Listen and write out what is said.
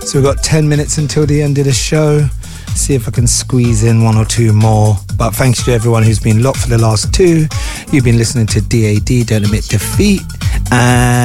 So we've got 10 minutes until the end of the show. See if I can squeeze in one or two more. But thanks to everyone who's been locked for the last two. You've been listening to DAD, Don't Admit Defeat. And